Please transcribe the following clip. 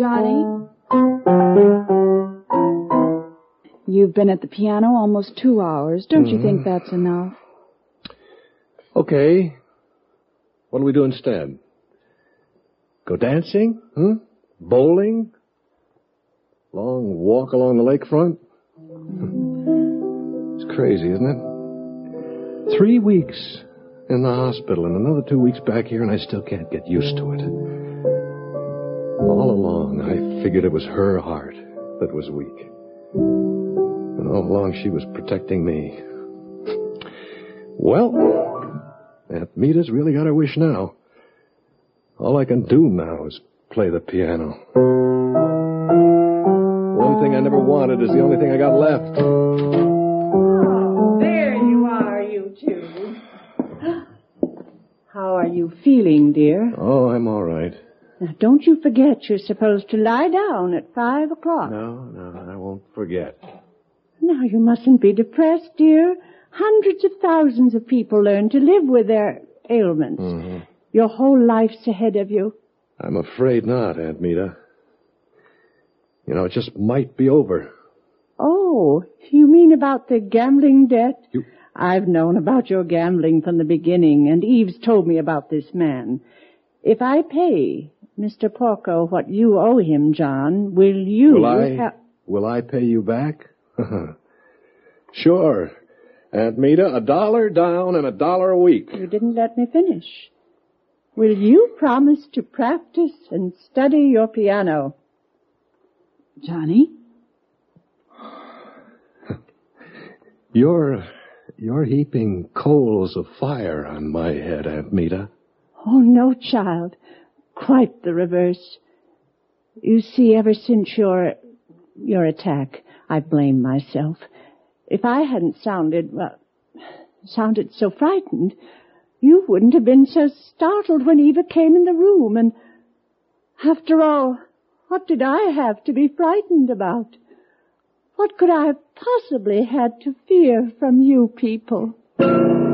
Johnny? You've been at the piano almost 2 hours. Don't you think that's enough? Okay. What do we do instead? Go dancing? Bowling? Long walk along the lakefront? It's crazy, isn't it? 3 weeks in the hospital and another 2 weeks back here, and I still can't get used to it. All along, I figured it was her heart that was weak. And all along, she was protecting me. Well, Aunt Meta's really got her wish now. All I can do now is play the piano. One thing I never wanted is the only thing I got left. Oh, there you are, you two. How are you feeling, dear? Oh, I'm all right. Now, don't you forget you're supposed to lie down at 5 o'clock. No, I won't forget. Now, you mustn't be depressed, dear. Hundreds of thousands of people learn to live with their ailments. Your whole life's ahead of you. I'm afraid not, Aunt Meta. You know, it just might be over. Oh, you mean about the gambling debt? You... I've known about your gambling from the beginning, and Eve's told me about this man. If I pay Mr. Porco what you owe him, John, will you... Will I pay you back? Sure. Aunt Meta, $1 down and $1 a week. You didn't let me finish. Will you promise to practice and study your piano? Johnny? You're heaping coals of fire on my head, Aunt Meta. Oh, no, child. Quite the reverse. You see, ever since your attack, I blame myself. If I hadn't sounded so frightened, you wouldn't have been so startled when Eva came in the room. And after all, what did I have to be frightened about? What could I have possibly had to fear from you people?